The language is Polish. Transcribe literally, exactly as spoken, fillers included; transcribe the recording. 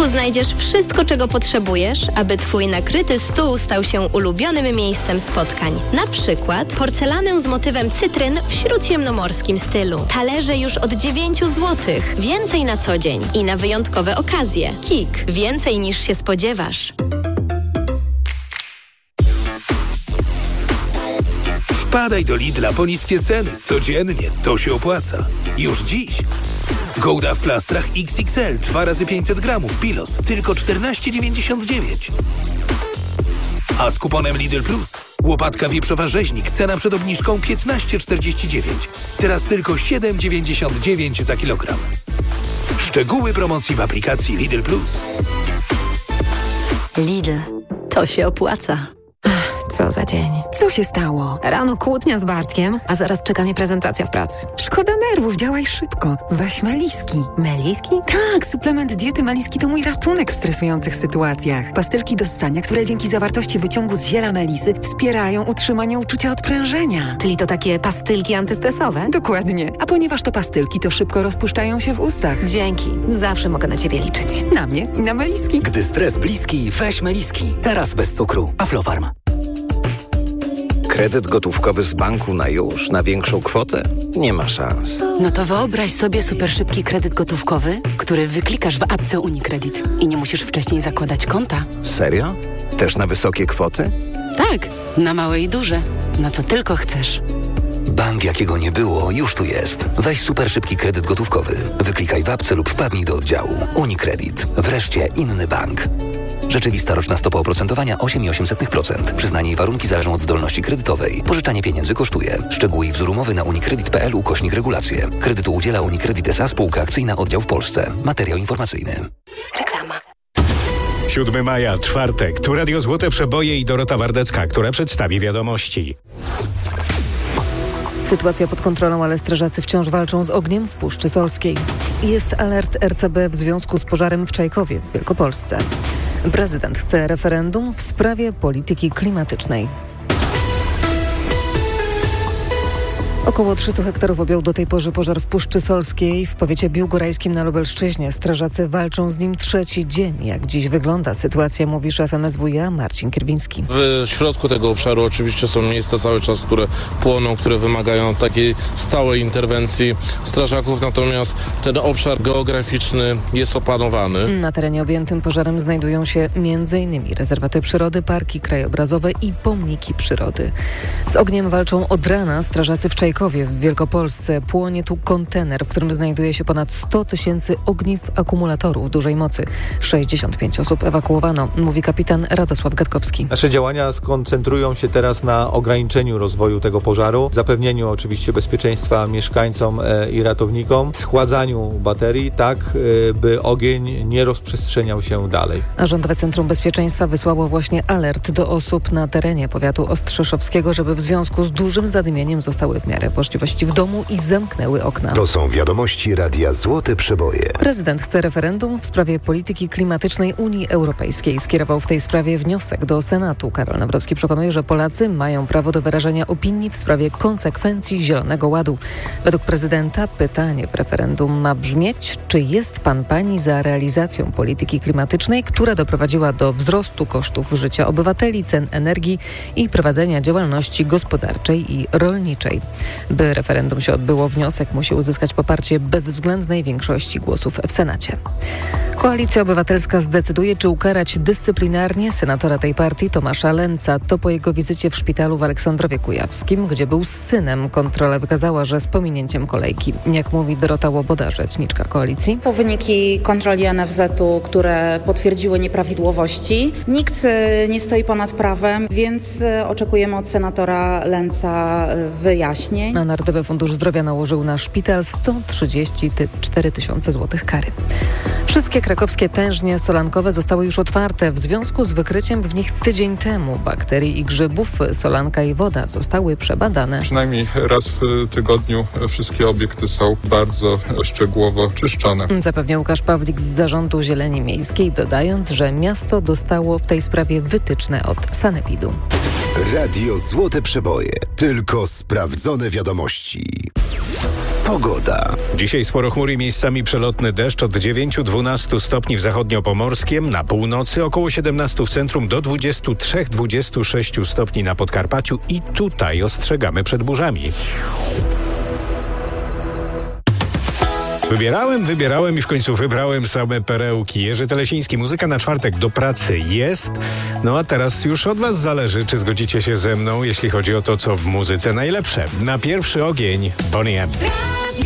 Tu znajdziesz wszystko, czego potrzebujesz, aby Twój nakryty stół stał się ulubionym miejscem spotkań. Na przykład porcelanę z motywem cytryn w śródziemnomorskim stylu. Talerze już od dziewięć złotych. Więcej na co dzień i na wyjątkowe okazje. KiK. Więcej niż się spodziewasz. Wpadaj do Lidla po niskie ceny. Codziennie to się opłaca. Już dziś. Gouda w plastrach X X L dwa razy pięćset gramów Pilos tylko czternaście dziewięćdziesiąt dziewięć. A z kuponem Lidl Plus łopatka wieprzowa rzeźnik cena przed obniżką piętnaście czterdzieści dziewięć. Teraz tylko siedem dziewięćdziesiąt dziewięć za kilogram. Szczegóły promocji w aplikacji Lidl Plus. Lidl. To się opłaca. Co za dzień. Co się stało? Rano kłótnia z Bartkiem, a zaraz czeka mnie prezentacja w pracy. Szkoda nerwów, działaj szybko. Weź Meliski. Meliski? Tak, suplement diety Meliski to mój ratunek w stresujących sytuacjach. Pastylki do ssania, które dzięki zawartości wyciągu z ziela melisy wspierają utrzymanie uczucia odprężenia. Czyli to takie pastylki antystresowe? Dokładnie. A ponieważ to pastylki, to szybko rozpuszczają się w ustach. Dzięki. Zawsze mogę na ciebie liczyć. Na mnie i na Meliski. Gdy stres bliski, weź Meliski. Teraz bez cukru. Aflofarm. Kredyt gotówkowy z banku na już, na większą kwotę? Nie ma szans. No to wyobraź sobie super szybki kredyt gotówkowy, który wyklikasz w apce UniCredit i nie musisz wcześniej zakładać konta. Serio? Też na wysokie kwoty? Tak, na małe i duże. Na co tylko chcesz. Bank jakiego nie było, już tu jest. Weź super szybki kredyt gotówkowy. Wyklikaj w apce lub wpadnij do oddziału. UniCredit. Wreszcie inny bank. Rzeczywista roczna stopa oprocentowania osiem przecinek osiem procent. Przyznanie i warunki zależą od zdolności kredytowej. Pożyczanie pieniędzy kosztuje. Szczegóły i wzór umowy na unicredit kropka p l ukośnik regulacje. Kredytu udziela UniCredit S A spółka akcyjna oddział w Polsce. Materiał informacyjny. Reklama. siódmego maja, czwartek. Tu Radio Złote Przeboje i Dorota Wardecka, która przedstawi wiadomości. Sytuacja pod kontrolą, ale strażacy wciąż walczą z ogniem w Puszczy Solskiej. Jest alert R C B w związku z pożarem w Czajkowie w Wielkopolsce. Prezydent chce referendum w sprawie polityki klimatycznej. Około trzysta hektarów objął do tej pory pożar w Puszczy Solskiej w powiecie biłgorajskim na Lubelszczyźnie. Strażacy walczą z nim trzeci dzień. Jak dziś wygląda sytuacja, mówi szef M S W iA Marcin Kierwiński. W środku tego obszaru oczywiście są miejsca cały czas, które płoną, które wymagają takiej stałej interwencji strażaków, natomiast ten obszar geograficzny jest opanowany. Na terenie objętym pożarem znajdują się między innymi rezerwaty przyrody, parki krajobrazowe i pomniki przyrody. Z ogniem walczą od rana strażacy w Czajkowie w Wielkopolsce. Płonie tu kontener, w którym znajduje się ponad sto tysięcy ogniw akumulatorów dużej mocy. sześćdziesiąt pięć osób ewakuowano, mówi kapitan Radosław Gatkowski. Nasze działania skoncentrują się teraz na ograniczeniu rozwoju tego pożaru, zapewnieniu oczywiście bezpieczeństwa mieszkańcom i ratownikom, schładzaniu baterii, tak by ogień nie rozprzestrzeniał się dalej. A Rządowe Centrum Bezpieczeństwa wysłało właśnie alert do osób na terenie powiatu ostrzeszowskiego, żeby w związku z dużym zadymieniem zostały w miarę możliwości w domu i zamknęły okna. To są wiadomości Radia Złote Przeboje. Prezydent chce referendum w sprawie polityki klimatycznej Unii Europejskiej. Skierował w tej sprawie wniosek do Senatu. Karol Nawrocki przekonuje, że Polacy mają prawo do wyrażenia opinii w sprawie konsekwencji Zielonego Ładu. Według prezydenta pytanie w referendum ma brzmieć, czy jest pan pani za realizacją polityki klimatycznej, która doprowadziła do wzrostu kosztów życia obywateli, cen energii i prowadzenia działalności gospodarczej i rolniczej. By referendum się odbyło, wniosek musi uzyskać poparcie bezwzględnej większości głosów w Senacie. Koalicja Obywatelska zdecyduje, czy ukarać dyscyplinarnie senatora tej partii Tomasza Lęca. To po jego wizycie w szpitalu w Aleksandrowie Kujawskim, gdzie był z synem. Kontrola wykazała, że z pominięciem kolejki. Jak mówi Dorota Łoboda, rzeczniczka koalicji. Są wyniki kontroli N F Z u, które potwierdziły nieprawidłowości. Nikt nie stoi ponad prawem, więc oczekujemy od senatora Lęca wyjaśnień. A Narodowy Fundusz Zdrowia nałożył na szpital sto trzydzieści cztery tysiące złotych kary. Wszystkie krakowskie tężnie solankowe zostały już otwarte w związku z wykryciem w nich tydzień temu bakterii i grzybów. Solanka i woda zostały przebadane. Przynajmniej raz w tygodniu wszystkie obiekty są bardzo szczegółowo czyszczone. Zapewniał Łukasz Pawlik z Zarządu Zieleni Miejskiej, dodając, że miasto dostało w tej sprawie wytyczne od sanepidu. Radio Złote Przeboje. Tylko sprawdzone wiadomości. Pogoda. Dzisiaj sporo chmur i miejscami przelotny deszcz od dziewięć do dwunastu stopni w zachodniopomorskiem, na północy około siedemnaście w centrum do dwudziestu trzech do dwudziestu sześciu stopni na Podkarpaciu i tutaj ostrzegamy przed burzami. Wybierałem, wybierałem i w końcu wybrałem same perełki. Jerzy Telesiński, muzyka na czwartek do pracy jest. No a teraz już od was zależy, czy zgodzicie się ze mną, jeśli chodzi o to, co w muzyce najlepsze. Na pierwszy ogień Boney M.